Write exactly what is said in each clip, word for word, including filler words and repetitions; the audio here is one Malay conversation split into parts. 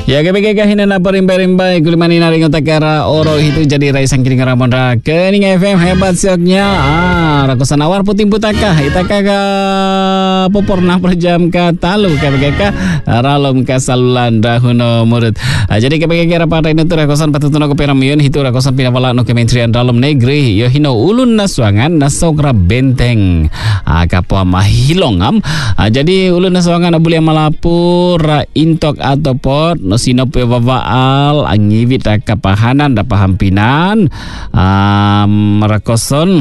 Ya kebega hina na perimbai-rimbai kuliman ina ringo takara oro itu jadi raisang kini ngaramon ra kening F M hebat sioknya. Ah rakusan awar puting putaka itaka ka poporna perjam ka talu kebega ralom ka salulan dahuno murid. Ah, jadi kebega rapada ini tu rakusan patutuno ko peramion itu rakusan pinawala no Kementerian Dalam Negeri yo hino ulun naswangan nasokra benteng. Ah kapo mahilongam. Ah, jadi ulun naswangan abuli malapur intok atau pot no sinope babaal angivit kapahanan da pahampinan um, rakoson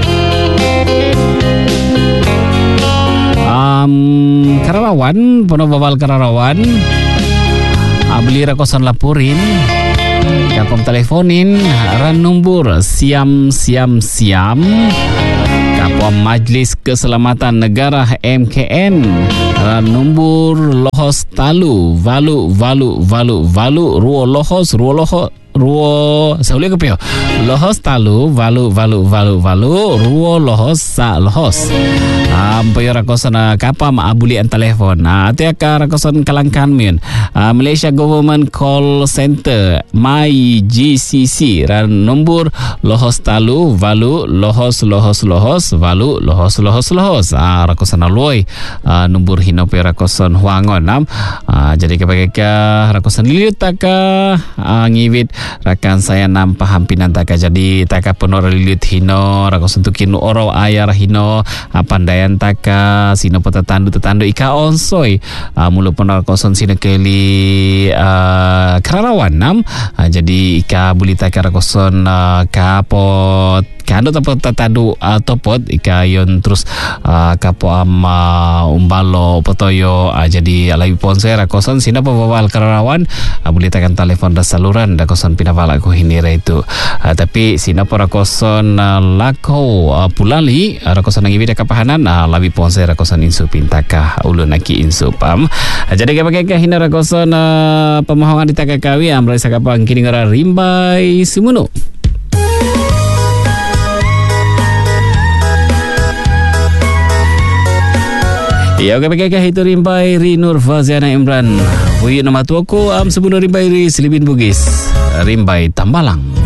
um, kararawan pono babal kararawan abli rakoson lapurin kapom teleponin ran nombor siam siam siam kapom Majlis Keselamatan Negara M K N ran nombor lohos talu valu valu valu valu ruo lohos ruo lohos ruo sauli ke pio lohos talu valu valu valu valu ruo lohos sa lohos ampai rakosan kapam abuli an telefon ati ka rakosan kalangkan min Malaysia Government Call Center my G C C ran nombor lohos talu valu lohos lohos lohos valu lohos lohos lohos ah rakosan aloi nombor hinope rakosan huangon nam jadi kepeka rakosan liut taka ngivit rakan saya nam pahampinan taka jadi taka penora lilit hino rakosan tukin oro ayar hino pandayan taka sino petatandu tetandu ika onsoi uh, mulu penora rakosan sino keli uh, kararawan nam uh, jadi ika buli taka rakosan uh, kapot kando tapot tatadu atau pot ika yon terus uh, kapo ama umbalo potoyo uh, jadi alai ponse rakosan sino pabawal kararawan uh, buli takan telepon da saluran da kosan pinawala ko hinira itu uh, tapi sino rakosan uh, lako uh, pulali uh, rakosan nang ibida kapahanan uh, labi ponse rakosan insu pintaka ulun naki insu pam uh, jadi kapake hina rakosan uh, pemahangan ditaka kawi amrai sakapang kini ngara rimbai sumuno. Ya, oke, oke, itu rimbai ri Nur Faziana Imran. Wuyu nama tuaku am sebuah rimbai ri Silibin Bugis. Rimbai Tambalang.